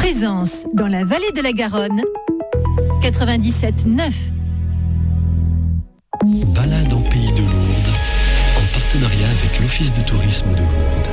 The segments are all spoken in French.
Plaisance, dans la vallée de la Garonne, 97.9. Balade en Pays de Lourdes, en partenariat avec l'Office de tourisme de Lourdes.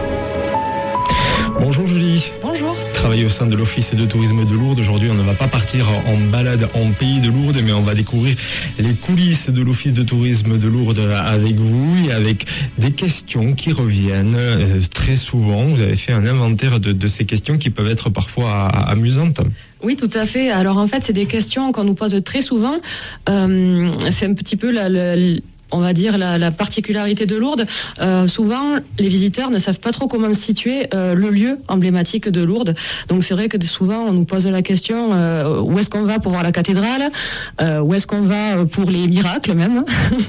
Bonjour Julie. Bonjour. Travaillez au sein de l'Office de tourisme de Lourdes. Aujourd'hui, on ne va pas partir en balade en Pays de Lourdes, mais on va découvrir les coulisses de l'Office de tourisme de Lourdes avec vous et avec des questions qui reviennent très souvent. Vous avez fait un inventaire de ces questions qui peuvent être parfois amusantes. Oui, tout à fait. Alors en fait, c'est des questions qu'on nous pose très souvent. C'est un petit peu on va dire la particularité de Lourdes. Souvent, les visiteurs ne savent pas trop comment situer le lieu emblématique de Lourdes. Donc c'est vrai que souvent on nous pose la question où est-ce qu'on va pour voir la cathédrale, où est-ce qu'on va pour les miracles même,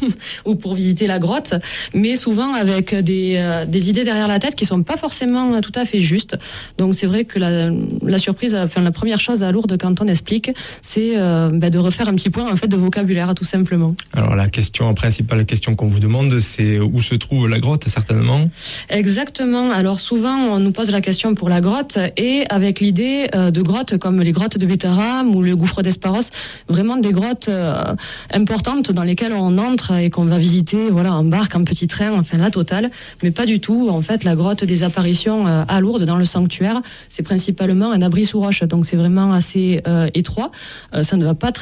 ou pour visiter la grotte. Mais souvent avec des idées derrière la tête qui sont pas forcément tout à fait justes. Donc c'est vrai que la surprise, enfin la première chose à Lourdes quand on explique, c'est de refaire un petit point en fait de vocabulaire tout simplement. Alors la question principale. La question qu'on vous demande, c'est où se trouve la grotte, certainement. Exactement. Alors souvent, on nous pose la question pour la grotte et avec l'idée de grottes comme les grottes de Bétharram ou le gouffre d'Esparos, vraiment des grottes importantes dans lesquelles on entre et qu'on va visiter, voilà, en barque, en petit train, enfin la totale. Mais pas du tout. En fait, la grotte des apparitions à Lourdes, dans le sanctuaire, c'est principalement un abri sous roche. Donc c'est vraiment assez étroit. Ça ne va pas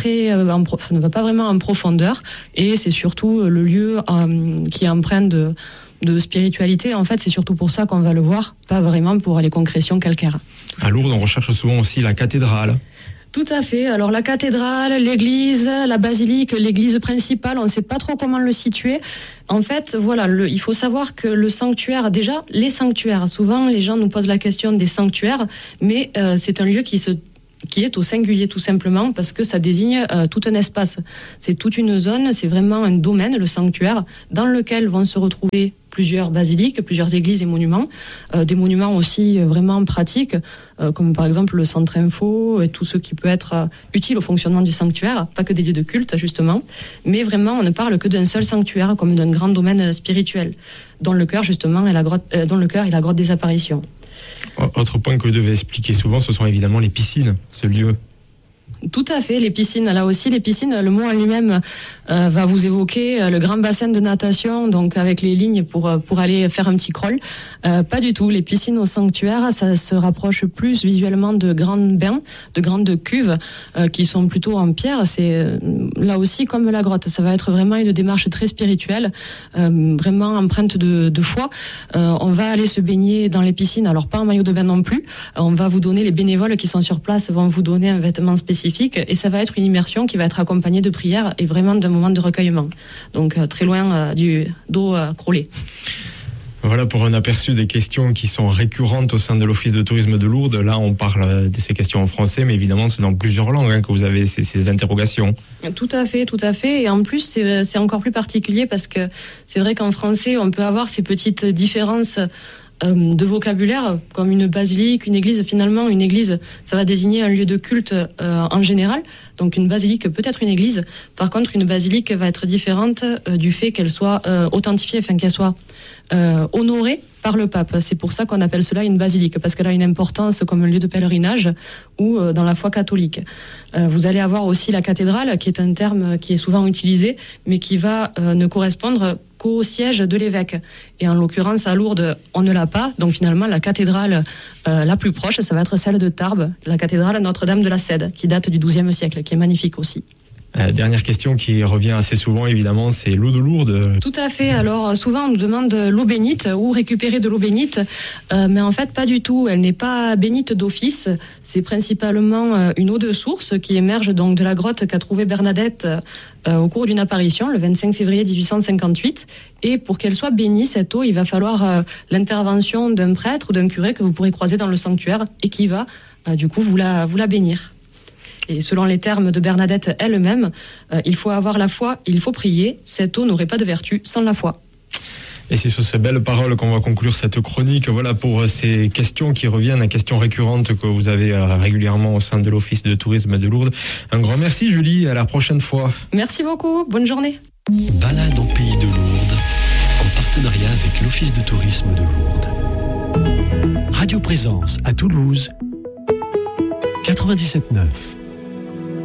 vraiment en profondeur et c'est surtout le lieu qui est empreint de spiritualité. En fait, c'est surtout pour ça qu'on va le voir, pas vraiment pour les concrétions calcaires. À Lourdes, on recherche souvent aussi la cathédrale. Tout à fait. Alors la cathédrale, l'église, la basilique, l'église principale, on ne sait pas trop comment le situer. En fait, voilà, il faut savoir que le sanctuaire, déjà, les sanctuaires, souvent les gens nous posent la question des sanctuaires, mais c'est un lieu qui est au singulier tout simplement parce que ça désigne tout un espace. C'est toute une zone, c'est vraiment un domaine, le sanctuaire, dans lequel vont se retrouver plusieurs basiliques, plusieurs églises et monuments, des monuments aussi vraiment pratiques, comme par exemple le centre info et tout ce qui peut être utile au fonctionnement du sanctuaire, pas que des lieux de culte justement, mais vraiment on ne parle que d'un seul sanctuaire comme d'un grand domaine spirituel, dont le cœur justement est la grotte des apparitions. Autre point que vous devez expliquer souvent, ce sont évidemment les piscines, ce lieu. Tout à fait, les piscines. Là aussi, les piscines, le mot en lui-même va vous évoquer le grand bassin de natation, donc avec les lignes pour aller faire un petit crawl. Pas du tout. Les piscines au sanctuaire, ça se rapproche plus visuellement de grandes bains, de grandes cuves qui sont plutôt en pierre. C'est là aussi comme la grotte. Ça va être vraiment une démarche très spirituelle, vraiment empreinte de foi. On va aller se baigner dans les piscines, alors pas en maillot de bain non plus. On va vous donner, les bénévoles qui sont sur place vont vous donner un vêtement spécifique. Et ça va être une immersion qui va être accompagnée de prières et vraiment d'un moment de recueillement. Donc très loin du dos crawlé. Voilà pour un aperçu des questions qui sont récurrentes au sein de l'Office de tourisme de Lourdes. Là, on parle de ces questions en français, mais évidemment, c'est dans plusieurs langues que vous avez ces interrogations. Tout à fait. Et en plus, c'est encore plus particulier parce que c'est vrai qu'en français, on peut avoir ces petites différences de vocabulaire, comme une basilique, une église. Finalement, une église, ça va désigner un lieu de culte en général. Donc une basilique peut être une église. Par contre, une basilique va être différente du fait qu'elle soit authentifiée, enfin qu'elle soit honorée par le pape. C'est pour ça qu'on appelle cela une basilique, parce qu'elle a une importance comme un lieu de pèlerinage ou dans la foi catholique. Vous allez avoir aussi la cathédrale, qui est un terme qui est souvent utilisé, mais qui va ne correspondre qu'au siège de l'évêque. Et en l'occurrence, à Lourdes, on ne l'a pas. Donc finalement, la cathédrale la plus proche, ça va être celle de Tarbes, la cathédrale Notre-Dame de la Cède, qui date du XIIe siècle, qui est magnifique aussi. Dernière question qui revient assez souvent, évidemment, c'est l'eau de Lourdes. Tout à fait. Alors, souvent, on nous demande l'eau bénite ou récupérer de l'eau bénite. Mais en fait, pas du tout. Elle n'est pas bénite d'office. C'est principalement une eau de source qui émerge donc de la grotte qu'a trouvée Bernadette au cours d'une apparition, le 25 février 1858. Et pour qu'elle soit bénie, cette eau, il va falloir l'intervention d'un prêtre ou d'un curé que vous pourrez croiser dans le sanctuaire et qui va, du coup, vous la bénir. Et selon les termes de Bernadette elle-même, il faut avoir la foi, il faut prier. Cette eau n'aurait pas de vertu sans la foi. Et c'est sur ces belles paroles qu'on va conclure cette chronique. Voilà pour ces questions qui reviennent, les questions récurrentes que vous avez régulièrement au sein de l'Office de tourisme de Lourdes. Un grand merci Julie, à la prochaine fois. Merci beaucoup, bonne journée. Balade en Pays de Lourdes, en partenariat avec l'Office de tourisme de Lourdes. Radio Présence à Toulouse, 97.9.